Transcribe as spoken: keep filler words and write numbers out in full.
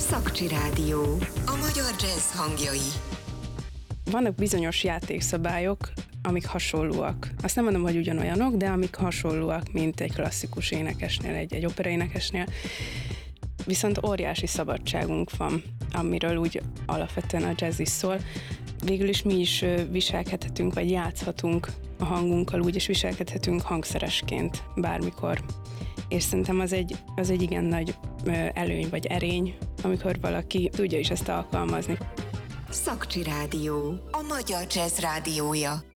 Szakcsi Rádió. A magyar jazz hangjai. Vannak bizonyos játékszabályok, amik hasonlóak. Azt nem mondom, hogy ugyanolyanok, de amik hasonlóak, mint egy klasszikus énekesnél, egy, egy operaénekesnél. Viszont óriási szabadságunk van, amiről úgy alapvetően a jazz is szól. Végül is mi is viselkedhetünk, vagy játszhatunk a hangunkkal, úgy is viselkedhetünk hangszeresként bármikor. És szerintem az egy, az egy igen nagy előny vagy erény, amikor valaki tudja is ezt alkalmazni. Szakcsi Rádió. A magyar jazz rádiója.